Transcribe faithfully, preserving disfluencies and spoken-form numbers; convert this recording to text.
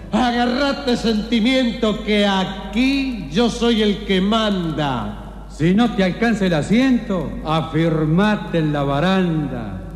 Agarrate, sentimiento, que aquí yo soy el que manda. Si no te alcanza el asiento, afirmate en la baranda.